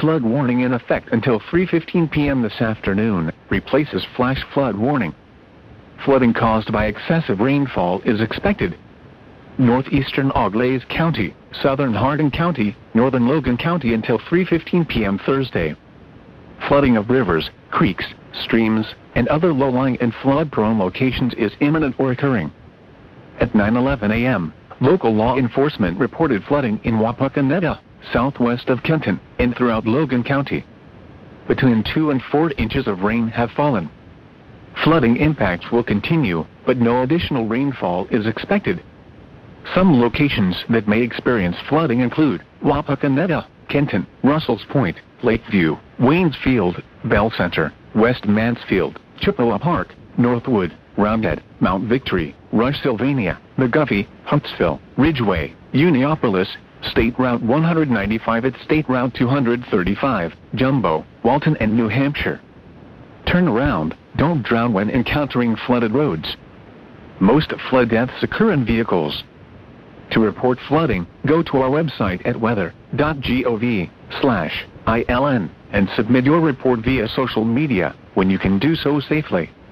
flood warning in effect until 3:15 p.m. this afternoon, replaces flash flood warning. Flooding caused by excessive rainfall is expected. Northeastern Auglaize County, southern Hardin County, northern Logan County until 3:15 p.m. Thursday. Flooding of rivers, creeks, streams, and other low-lying and flood-prone locations is imminent or occurring. At 9:11 a.m., local law enforcement reported flooding in Wapakoneta, southwest of Kenton, and throughout Logan County. Between 2 and 4 inches of rain have fallen. Flooding impacts will continue, but no additional rainfall is expected. Some locations that may experience flooding include Wapakoneta, Kenton, Russells Point, Lakeview, Waynes Field, Bell Center, West Mansfield, Chippewa Park, Northwood, Roundhead, Mount Victory, Rush Sylvania, McGuffey, Huntsville, Ridgeway, Uniopolis, State Route 195 at State Route 235, Jumbo, Walton and New Hampshire. Turn around, don't drown when encountering flooded roads. Most flood deaths occur in vehicles. To report flooding, go to our website at weather.gov/ILN and submit your report via social media when you can do so safely.